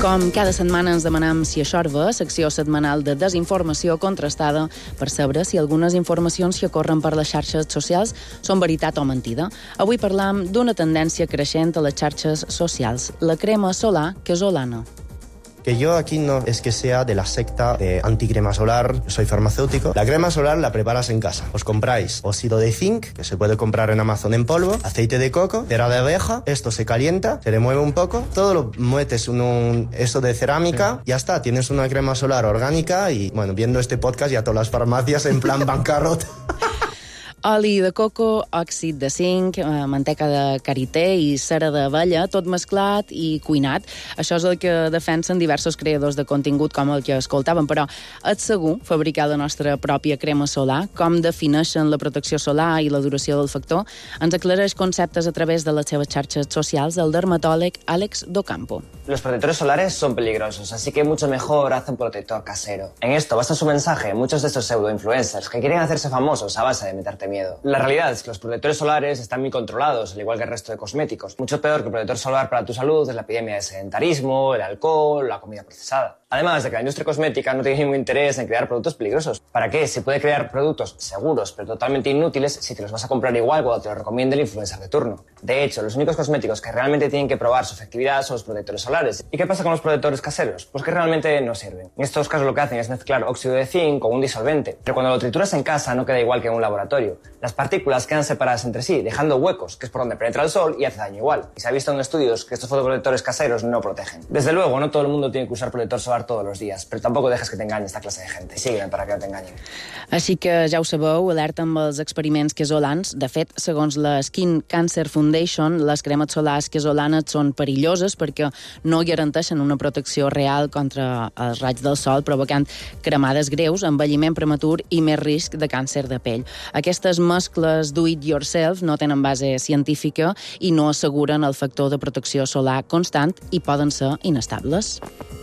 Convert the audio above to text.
Com cada setmana ens demanem si això va, secció setmanal de desinformació contrastada per saber si algunes informacions que corren per les xarxes socials són veritat o mentida. Avui parlam d'una tendència creixent a les xarxes socials, la crema solar casolana. Que yo aquí no es que sea de la secta de anticrema solar, soy farmacéutico. La crema solar la preparas en casa. Os compráis óxido de zinc, que se puede comprar en Amazon en polvo, aceite de coco, cera de abeja, esto se calienta, se le mueve un poco, todo lo metes en eso de cerámica, ya está, tienes una crema solar orgánica y, bueno, viendo este podcast ya todas las farmacias en plan bancarrota. Oli de coco, òxid de zinc, manteca de karité i cera d'abella, tot mesclat i cuinat. Això és el que defensen diversos creadors de contingut com el que escoltàvem, però és segur fabricar la nostra pròpia crema solar? Com defineixen la protecció solar i la duració del factor? Ens aclareix conceptes a través de les seves xarxes socials el dermatòleg Àlex Docampo. Los protectores solares son peligrosos, así que mucho mejor hacer un protector casero. En esto basa su mensaje muchos de estos pseudo-influencers que quieren hacerse famosos a base de meterte miedo. La realidad es que los protectores solares están muy controlados, al igual que el resto de cosméticos. Mucho peor que el protector solar para tu salud es la epidemia de sedentarismo, el alcohol, la comida procesada. Además de que la industria cosmética no tiene ningún interés en crear productos peligrosos. ¿Para qué? Se puede crear productos seguros, pero totalmente inútiles si te los vas a comprar igual cuando te lo recomiende el influencer de turno. De hecho, los únicos cosméticos que realmente tienen que probar su efectividad son los protectores solares. ¿Y qué pasa con los protectores caseros? Pues que realmente no sirven. En estos casos lo que hacen es mezclar óxido de zinc con un disolvente, pero cuando lo trituras en casa no queda igual que en un laboratorio. Las partículas quedan separadas entre sí, dejando huecos, que es por donde penetra el sol y hace daño igual. Y se ha visto en estudios que estos fotoprotectores caseros no protegen. Desde luego, no todo el mundo tiene que usar protector solar todos los días, però tampoc dejes que t'enganyi esta classe de gente. Siguen para que no t'enganyin. Així que ja ho sabeu, alerta amb els experiments casolans. De fet, segons la Skin Cancer Foundation, les cremes solars casolanes són perilloses perquè no garanteixen una protecció real contra els raigs del sol, provocant cremades greus, envelliment prematur i més risc de càncer de pell. Aquestes mescles do-it-yourself no tenen base científica i no asseguren el factor de protecció solar constant i poden ser inestables.